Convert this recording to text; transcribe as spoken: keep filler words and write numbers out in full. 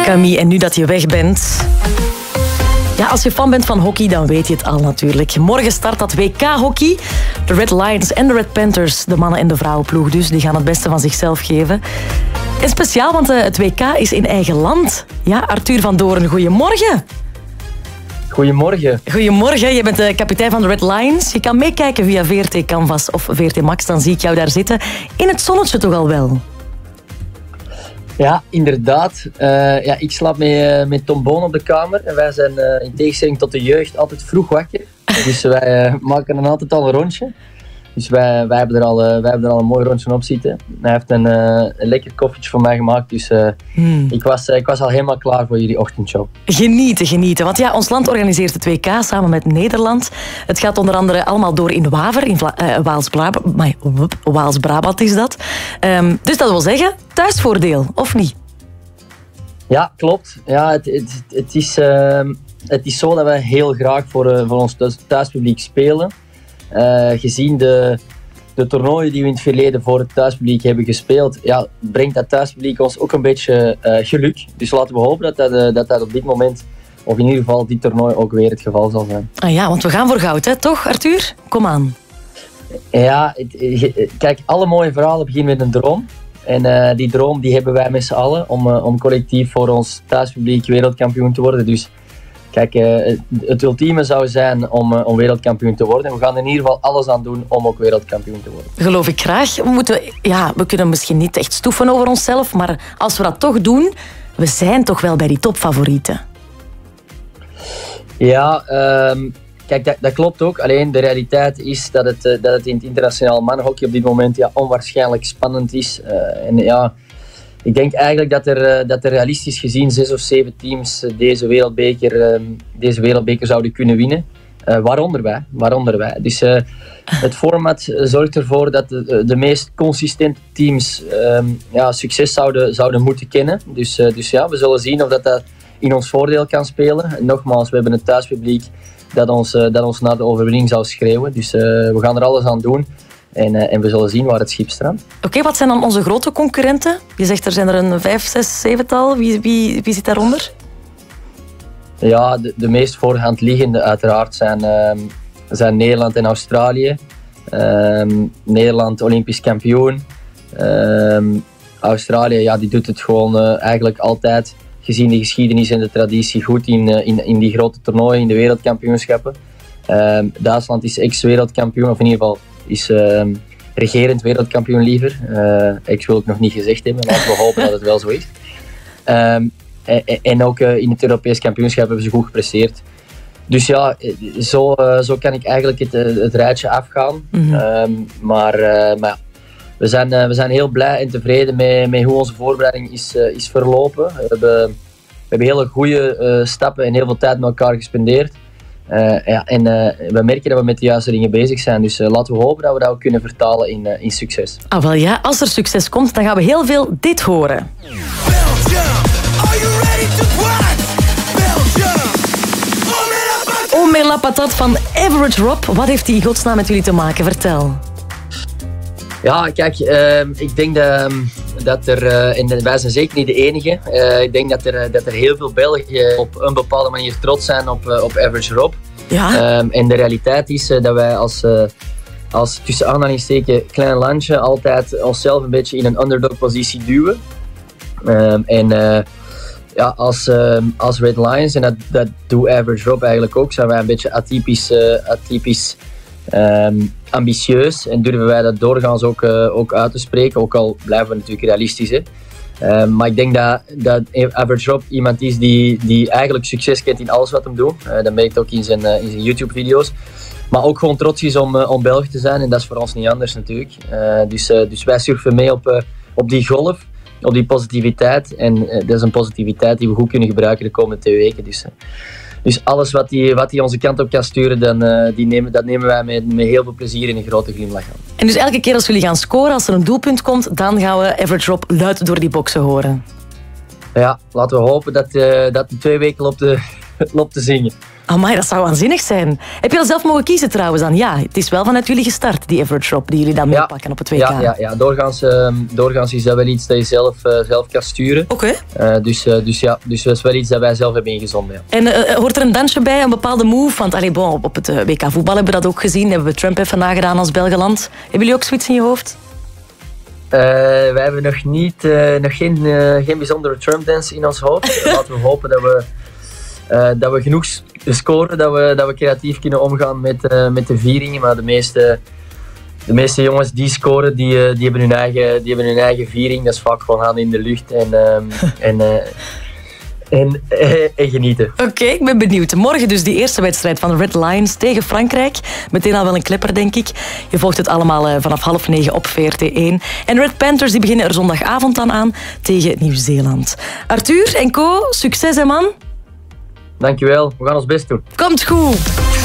Camille, en nu dat je weg bent... Ja, als je fan bent van hockey, dan weet je het al natuurlijk. Morgen start dat W K-hockey. De Red Lions en de Red Panthers, de mannen- en de vrouwenploeg dus, die gaan het beste van zichzelf geven. En speciaal, want het W K is in eigen land. Ja, Arthur van Doorn, goedemorgen. Goedemorgen. Goedemorgen, je bent de kapitein van de Red Lions. Je kan meekijken via V R T Canvas of V R T Max, dan zie ik jou daar zitten. In het zonnetje toch al wel? Ja, inderdaad. Uh, ja, ik slaap met, uh, met Tom Boon op de kamer. En wij zijn uh, in tegenstelling tot de jeugd altijd vroeg wakker. Dus wij uh, maken dan altijd al een rondje. Dus wij, wij, hebben er al, uh, wij hebben er al een mooi rondje op zitten. Hij heeft een, uh, een lekker koffietje voor mij gemaakt. Dus uh, hmm. ik, was, uh, ik was al helemaal klaar voor jullie ochtendshow. Genieten, genieten. Want ja, ons land organiseert het W K samen met Nederland. Het gaat onder andere allemaal door in Waver, in Vla- uh, Waals-Brabant. Waals-Brabant is dat. Um, dus dat wil zeggen, thuisvoordeel, of niet? Ja, klopt. Ja, het, het, het, is, uh, het is zo dat wij heel graag voor, uh, voor ons thuispubliek spelen. Uh, gezien de, de toernooien die we in het verleden voor het thuispubliek hebben gespeeld, ja, brengt dat thuispubliek ons ook een beetje uh, geluk. Dus laten we hopen dat dat, uh, dat dat op dit moment, of in ieder geval dit toernooi, ook weer het geval zal zijn. Ah ja, want we gaan voor goud, hè? Toch, Arthur? Kom aan. Ja, het, kijk, alle mooie verhalen beginnen met een droom. En uh, die droom die hebben wij met z'n allen om, uh, om collectief voor ons thuispubliek wereldkampioen te worden. Dus kijk, uh, het ultieme zou zijn om, uh, om wereldkampioen te worden. We gaan er in ieder geval alles aan doen om ook wereldkampioen te worden. Geloof ik graag. We, moeten, ja, we kunnen misschien niet echt stoeven over onszelf, maar als we dat toch doen, we zijn toch wel bij die topfavorieten. Ja, um, kijk, dat, dat klopt ook. Alleen de realiteit is dat het, uh, dat het in het internationaal mannenhockey op dit moment ja, onwaarschijnlijk spannend is. Uh, en ja... Ik denk eigenlijk dat er, dat er realistisch gezien zes of zeven teams deze wereldbeker, deze wereldbeker zouden kunnen winnen. Uh, waaronder wij. Waaronder wij. Dus uh, het format zorgt ervoor dat de, de meest consistente teams um, ja, succes zouden, zouden moeten kennen. Dus, uh, dus ja, we zullen zien of dat, dat in ons voordeel kan spelen. En nogmaals, we hebben een thuispubliek dat ons, uh, dat ons naar de overwinning zou schreeuwen. Dus uh, we gaan er alles aan doen. En, uh, en we zullen zien waar het schip strandt. Oké, okay, wat zijn dan onze grote concurrenten? Je zegt er zijn er een vijf, zes, zevental. Wie, wie, wie zit daaronder? Ja, de, de meest voorhand liggende uiteraard zijn, uh, zijn Nederland en Australië. Uh, Nederland Olympisch kampioen. Uh, Australië, ja, die doet het gewoon uh, eigenlijk altijd, gezien de geschiedenis en de traditie, goed in, uh, in, in die grote toernooien, in de wereldkampioenschappen. Uh, Duitsland is ex-wereldkampioen, of in ieder geval is uh, regerend wereldkampioen liever. Uh, ik wil het nog niet gezegd hebben, laten we hopen dat het wel zo is. Um, en, en ook uh, in het Europees kampioenschap hebben ze goed gepresteerd. Dus ja, zo, uh, zo kan ik eigenlijk het, het rijtje afgaan. Mm-hmm. Um, maar uh, maar we, zijn, uh, we zijn heel blij en tevreden met, met hoe onze voorbereiding is, uh, is verlopen. We hebben, we hebben hele goede uh, stappen en heel veel tijd met elkaar gespendeerd. Uh, ja, en uh, we merken dat we met de juiste dingen bezig zijn. Dus uh, laten we hopen dat we dat ook kunnen vertalen in, uh, in succes. Ah, wel ja, als er succes komt, dan gaan we heel veel dit horen. Belgium, are you ready to watch? Belgium, Omer la patat van Average Rob. Wat heeft die in godsnaam met jullie te maken? Vertel. Ja, kijk, uh, ik denk dat, dat er, uh, en wij zijn zeker niet de enige, uh, ik denk dat er, dat er heel veel Belgen op een bepaalde manier trots zijn op, uh, op Average Rob. Ja. Um, en de realiteit is uh, dat wij als, uh, als tussen aanhalingstekens klein landje altijd onszelf een beetje in een underdog positie duwen. Um, en uh, ja, als, uh, als Red Lions, en dat, dat doet Average Rob eigenlijk ook, zijn wij een beetje atypisch, uh, atypisch Um, ambitieus en durven wij dat doorgaans ook, uh, ook uit te spreken, ook al blijven we natuurlijk realistisch. Hè. Um, maar ik denk dat, dat Average Rob iemand is die, die eigenlijk succes kent in alles wat hij doet. Uh, dat merkt ook in zijn, uh, in zijn YouTube-video's. Maar ook gewoon trots is om, uh, om Belg te zijn en dat is voor ons niet anders natuurlijk. Uh, dus, uh, dus wij surfen mee op, uh, op die golf, op die positiviteit. En uh, dat is een positiviteit die we goed kunnen gebruiken de komende twee weken. Dus, uh, Dus alles wat hij wat die onze kant op kan sturen, dan, uh, die nemen, dat nemen wij met, met heel veel plezier en een grote glimlach aan. En dus elke keer als jullie gaan scoren, als er een doelpunt komt, dan gaan we Average Rob luid door die boksen horen. Ja, laten we hopen dat, uh, dat de twee weken loopt te, loopt te zingen. Amai, dat zou waanzinnig zijn. Heb je dat zelf mogen kiezen trouwens dan? Ja, het is wel vanuit jullie gestart, die Everett Drop, die jullie dan ja. meepakken op het W K. Ja, ja, ja. Doorgaans, uh, doorgaans is dat wel iets dat je zelf, uh, zelf kan sturen. Oké. Okay. Uh, dus, uh, dus ja, dus dat is wel iets dat wij zelf hebben ingezonden. Ja. En uh, hoort er een dansje bij, een bepaalde move? Want allee, bon, op het uh, W K voetbal hebben we dat ook gezien. Hebben we Trump even nagedaan als Belgeland. Hebben jullie ook zoiets in je hoofd? Uh, wij hebben nog, niet, uh, nog geen, uh, geen bijzondere Trump-dance in ons hoofd. Laten we hopen dat we, uh, dat we genoeg scoren, dat we, dat we creatief kunnen omgaan met, uh, met de vieringen. Maar de meeste, de meeste jongens die scoren, die, uh, die, hebben hun eigen, die hebben hun eigen viering. Dat is vaak gewoon handen in de lucht en, um, en, uh, en, uh, en genieten. Oké, okay, ik ben benieuwd. Morgen dus die eerste wedstrijd van de Red Lions tegen Frankrijk. Meteen al wel een klepper, denk ik. Je volgt het allemaal uh, vanaf half negen op V R T één. En Red Panthers die beginnen er zondagavond dan aan tegen Nieuw-Zeeland. Arthur en co, succes hè man. Dankjewel, we gaan ons best doen. Komt goed.